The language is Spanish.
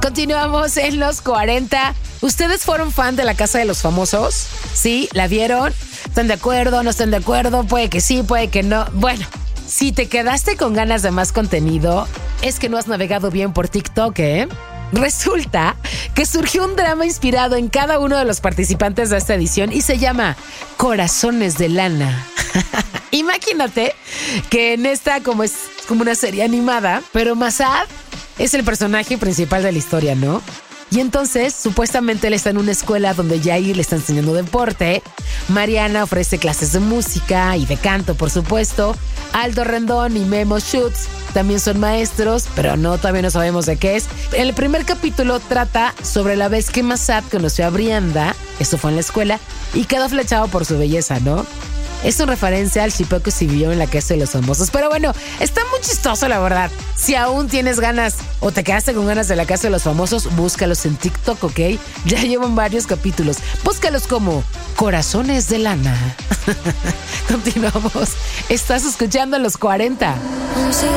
Continuamos en los 40. ¿Ustedes fueron fan de La Casa de los Famosos? ¿Sí? ¿La vieron? ¿Están de acuerdo? ¿No están de acuerdo? Puede que sí, puede que no. Bueno, si te quedaste con ganas de más contenido, es que no has navegado bien por TikTok, ¿eh? Resulta que surgió un drama inspirado en cada uno de los participantes de esta edición y se llama Corazones de Lana. Imagínate que en esta, como es como una serie animada, pero Mazad es el personaje principal de la historia, ¿no? Y entonces, supuestamente él está en una escuela donde Yair le está enseñando deporte, Mariana ofrece clases de música y de canto, por supuesto, Aldo Rendón y Memo Schutz también son maestros, pero todavía no sabemos de qué es. El primer capítulo trata sobre la vez que Mazad conoció a Brianda, eso fue en la escuela, y quedó flechado por su belleza, ¿no? Es una referencia al shipeo que se vivió en La Casa de los Famosos. Pero bueno, está muy chistoso, la verdad. Si aún tienes ganas o te quedaste con ganas de La Casa de los Famosos, búscalos en TikTok, ¿ok? Ya llevan varios capítulos. Búscalos como Corazones de Lana. Continuamos. Estás escuchando Los 40.